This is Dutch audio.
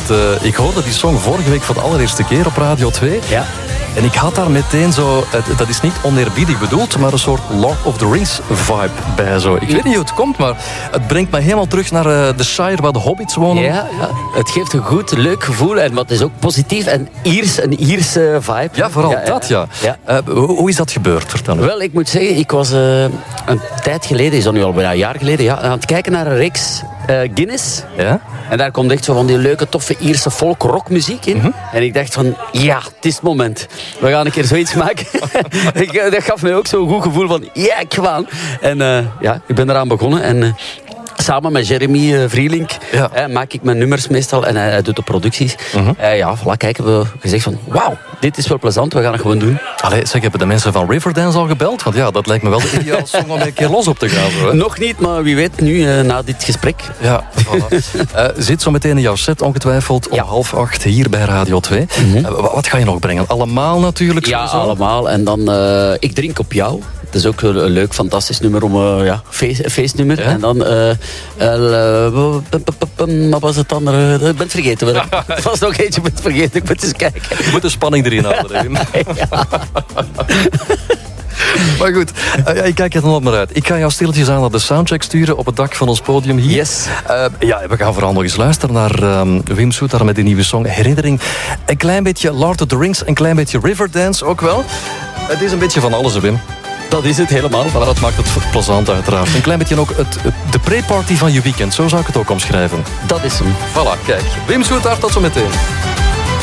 ik hoorde die song vorige week voor de allereerste keer op Radio 2. Ja. En ik had daar meteen zo, dat is niet oneerbiedig bedoeld, maar een soort Lord of the Rings vibe bij. Zo. Ik weet niet hoe het komt, maar het brengt mij helemaal terug naar de Shire waar de hobbits wonen. Ja, het geeft een goed, leuk gevoel. En wat is ook positief en een Ierse vibe. Ja, vooral dat, ja. Hoe is dat gebeurd? Vertel me. Wel, ik moet zeggen, ik was een tijd geleden, is dat nu al bijna een jaar geleden, aan het kijken naar een reeks Guinness. Ja? En daar komt echt zo van die leuke, toffe Ierse folk-rockmuziek in. Mm-hmm. En ik dacht van, ja, het is het moment. We gaan een keer zoiets maken. Dat gaf mij ook zo'n goed gevoel van, ja, ik ga aan. En ik ben eraan begonnen. En samen met Jeremy Vrielink maak ik mijn nummers meestal. En hij doet de producties. Mm-hmm. Voilà, kijk, hebben we gezegd van, wauw, dit is wel plezant, we gaan het gewoon doen. Allee, zeg, hebben de mensen van Riverdance al gebeld? Want ja, dat lijkt me wel de ideale song om een keer los op te gaan. Zo, hè? Nog niet, maar wie weet nu, na dit gesprek. Ja, voilà. Zit zo meteen in jouw set ongetwijfeld om 7:30 hier bij Radio 2. Mm-hmm. Wat ga je nog brengen? Allemaal natuurlijk? Ja, sowieso? Allemaal. En dan, ik drink op jou. Dat is ook een leuk, fantastisch nummer om een feestnummer. Ja? En dan, wat was het andere? Ik ben het vergeten. Het was nog eentje, ik ben het vergeten. Ik moet eens kijken. Je moet de spanning erin houden. Ja. Maar goed, ik kijk er dan op maar uit. Ik ga jou stilletjes aan naar de soundcheck sturen op het dak van ons podium hier. Yes. We gaan vooral nog eens luisteren naar Wim Soetar met die nieuwe song Herinnering. Een klein beetje Lord of the Rings, een klein beetje Riverdance ook wel. Het is een beetje van alles, Wim. Dat is het helemaal. Maar dat maakt het plezant uiteraard. Een klein beetje ook de pre-party van je weekend. Zo zou ik het ook omschrijven. Dat is hem. Voilà, kijk. Wim Soetar, tot zo meteen.